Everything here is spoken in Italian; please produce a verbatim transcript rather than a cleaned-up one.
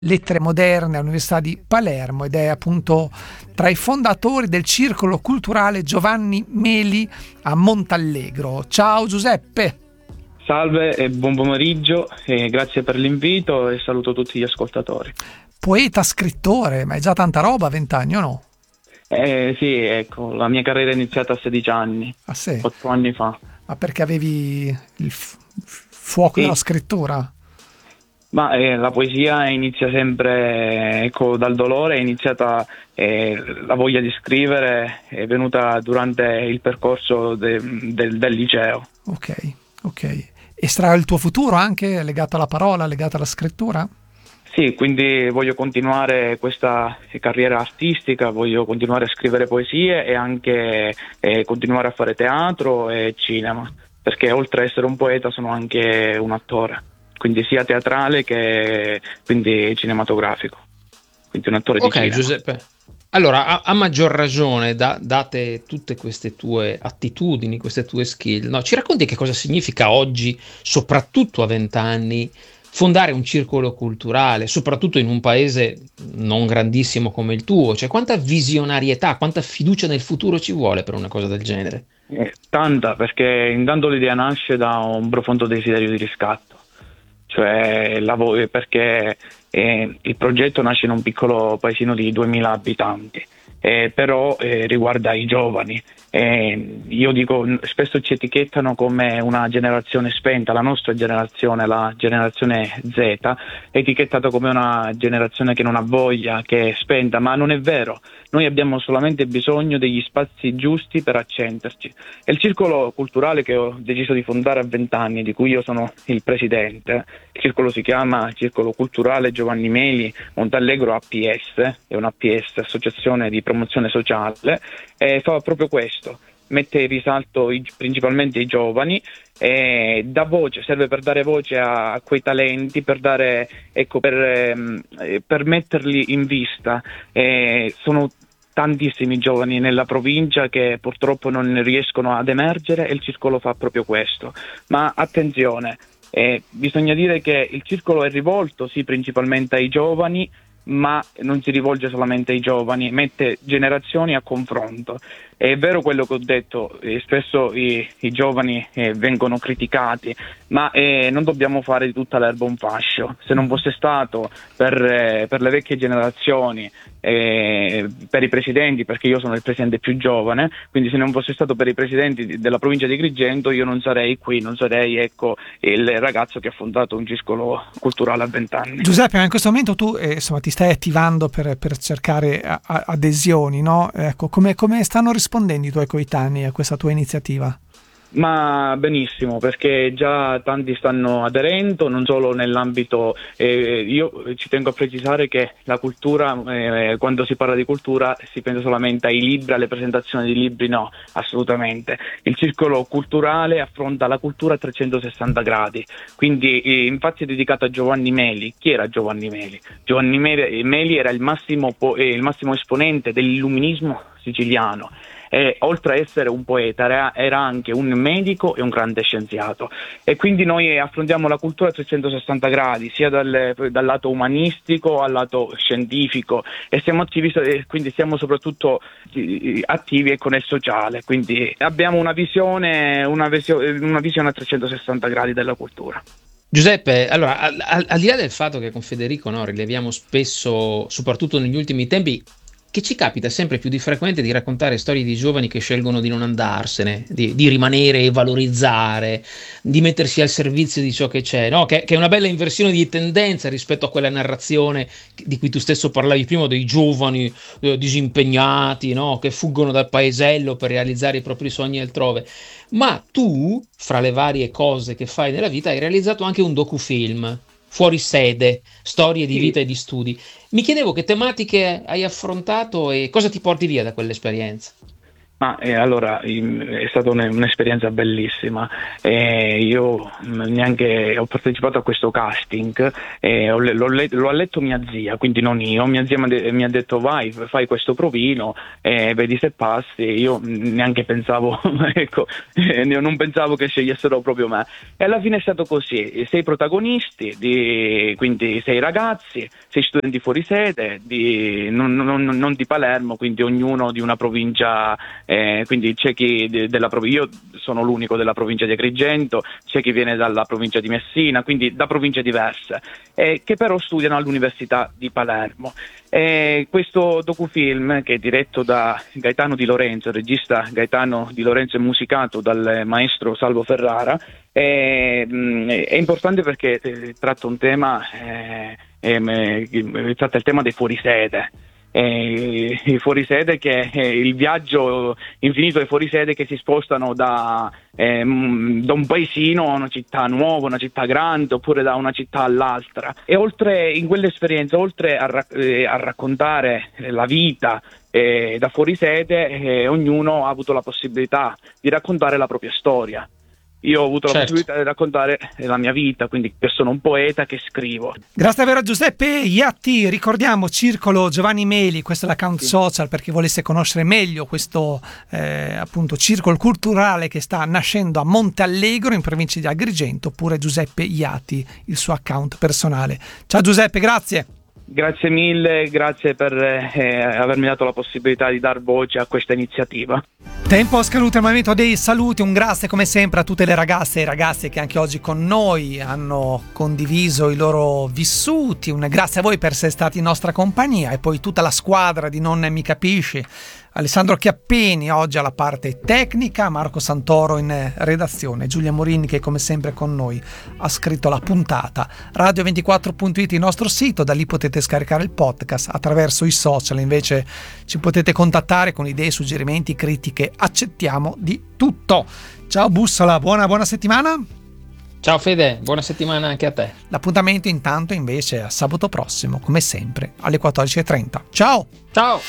lettere moderne all'Università di Palermo ed è appunto tra i fondatori del Circolo Culturale Giovanni Meli a Montallegro. Ciao Giuseppe! Salve e buon pomeriggio, e grazie per l'invito e saluto tutti gli ascoltatori. Poeta, scrittore, ma è già tanta roba a vent'anni o no? Eh, sì, ecco, la mia carriera è iniziata a sedici anni, Ah sì? otto anni fa. Ma perché avevi il f- fuoco Sì. della scrittura? Ma eh, la poesia inizia sempre, ecco, dal dolore, è iniziata eh, la voglia di scrivere, è venuta durante il percorso de- del, del liceo. Ok, ok. E sarà il tuo futuro anche legato alla parola, legato alla scrittura? Sì, quindi voglio continuare questa carriera artistica, voglio continuare a scrivere poesie e anche eh, continuare a fare teatro e cinema, perché oltre ad essere un poeta sono anche un attore, quindi sia teatrale che quindi cinematografico, quindi un attore di Ok, cinema. Giuseppe. Allora, a, a maggior ragione, da- date tutte queste tue attitudini, queste tue skill, no? Ci racconti che cosa significa oggi, soprattutto a vent'anni, fondare un circolo culturale, soprattutto in un paese non grandissimo come il tuo? Cioè, quanta visionarietà, quanta fiducia nel futuro ci vuole per una cosa del genere? Eh, tanta, perché intanto l'idea nasce da un profondo desiderio di riscatto, cioè lav- perché eh, il progetto nasce in un piccolo paesino di duemila abitanti, eh, però eh, riguarda i giovani. Eh, io dico, n- spesso ci etichettano come una generazione spenta, la nostra generazione, la generazione Z, è etichettata come una generazione che non ha voglia, che è spenta, ma non è vero. Noi abbiamo solamente bisogno degli spazi giusti per accenderci. E il circolo culturale che ho deciso di fondare a vent'anni, di cui io sono il presidente, il circolo si chiama Circolo Culturale Giovanni Meli Montallegro A P S, è una A P S, Associazione di Promozione Sociale, e fa proprio questo, mette in risalto i, principalmente i giovani, e dà voce, serve per dare voce a, a quei talenti, per dare, ecco, per, ehm, eh, per metterli in vista. Eh, sono tantissimi giovani nella provincia che purtroppo non riescono ad emergere e il circolo fa proprio questo. Ma attenzione, eh, bisogna dire che il circolo è rivolto sì principalmente ai giovani, ma non si rivolge solamente ai giovani, mette generazioni a confronto. È vero quello che ho detto, eh, spesso i, i giovani eh, vengono criticati, ma eh, non dobbiamo fare di tutta l'erba un fascio. Se non fosse stato per, eh, per le vecchie generazioni, eh, per i presidenti, perché io sono il presidente più giovane, quindi se non fosse stato per i presidenti di- della provincia di Agrigento, io non sarei qui, non sarei, ecco, il ragazzo che ha fondato un circolo culturale a vent'anni. Giuseppe, ma in questo momento tu eh, insomma, ti stai attivando per, per cercare a- a- adesioni, no? Ecco, come, come stanno rispondendo i tuoi coetanei a questa tua iniziativa? Ma benissimo, perché già tanti stanno aderendo, non solo nell'ambito, eh, io ci tengo a precisare che la cultura, eh, quando si parla di cultura si pensa solamente ai libri, alle presentazioni di libri, no, assolutamente. Il circolo culturale affronta la cultura a trecentosessanta gradi, quindi eh, infatti è dedicato a Giovanni Meli. Chi era Giovanni Meli? Giovanni Meli, Meli era il massimo, po- eh, il massimo esponente dell'illuminismo siciliano. E oltre a essere un poeta era, era anche un medico e un grande scienziato, e quindi noi affrontiamo la cultura a trecentosessanta gradi, sia dal, dal lato umanistico al lato scientifico, e siamo attivi, e quindi siamo soprattutto eh, attivi con il sociale, quindi abbiamo una visione, una, visio, una visione a trecentosessanta gradi della cultura. Giuseppe, allora, al, al- al di là del fatto che con Federico, no, rileviamo spesso, soprattutto negli ultimi tempi, che ci capita sempre più di frequente di raccontare storie di giovani che scelgono di non andarsene, di, di rimanere e valorizzare, di mettersi al servizio di ciò che c'è, no? Che, che è una bella inversione di tendenza rispetto a quella narrazione di cui tu stesso parlavi prima, dei giovani eh, disimpegnati, no? Che fuggono dal paesello per realizzare i propri sogni altrove. Ma tu, fra le varie cose che fai nella vita, hai realizzato anche un docufilm, Fuori sede, storie di Sì. vita e di studi. Mi chiedevo che tematiche hai affrontato e cosa ti porti via da quell'esperienza. Ma eh, allora è stata un, un'esperienza bellissima. Eh, io neanche ho partecipato a questo casting, eh, ho, l'ho, l'ho ha letto mia zia, quindi non io. Mia zia mi ha detto vai, fai questo provino, eh, vedi se passi. Io neanche pensavo, ecco, eh, non pensavo che scegliessero proprio me. E alla fine è stato così: sei protagonisti, di, quindi sei ragazzi, sei studenti fuori sede, di, non, non, non di Palermo, quindi ognuno di una provincia. Eh, quindi c'è chi de- della provincia, io sono l'unico della provincia di Agrigento, c'è chi viene dalla provincia di Messina, quindi da province diverse, eh, che però studiano all'Università di Palermo. Eh, questo docufilm, che è diretto da Gaetano Di Lorenzo, regista Gaetano Di Lorenzo e musicato dal maestro Salvo Ferrara, è, è importante perché eh, tratta un tema, eh, eh, tratta il tema dei fuorisede. Eh, i fuorisede, che è il viaggio infinito dei fuorisede che si spostano da, eh, da un paesino a una città nuova, una città grande, oppure da una città all'altra. E oltre, in quell'esperienza, oltre a, ra- eh, a raccontare la vita eh, da fuorisede, eh, ognuno ha avuto la possibilità di raccontare la propria storia. Io ho avuto la Certo. possibilità di raccontare la mia vita, quindi che sono un poeta che scrivo. Grazie davvero a Giuseppe Iatti. Ricordiamo Circolo Giovanni Meli, questo è l'account Sì. social per chi volesse conoscere meglio questo eh, appunto circolo culturale che sta nascendo a Monte Allegro in provincia di Agrigento, oppure Giuseppe Iatti, il suo account personale. Ciao Giuseppe, grazie. Grazie mille, grazie per eh, avermi dato la possibilità di dar voce a questa iniziativa. Tempo scaduto, il momento dei saluti. Un grazie come sempre a tutte le ragazze e i ragazzi che anche oggi con noi hanno condiviso i loro vissuti. Un grazie a voi per essere stati in nostra compagnia, e poi tutta la squadra di Non Mi Capisci, Alessandro Chiappini oggi alla parte tecnica, Marco Santoro in redazione, Giulia Morini che come sempre con noi ha scritto la puntata. radio ventiquattro punto it il nostro sito, da lì potete scaricare il podcast. Attraverso i social invece ci potete contattare con idee, suggerimenti, critiche, accettiamo di tutto. Ciao Bussola, buona, buona settimana. Ciao Fede, buona settimana anche a te. L'appuntamento intanto invece è a sabato prossimo, come sempre alle quattordici e trenta. Ciao! Ciao!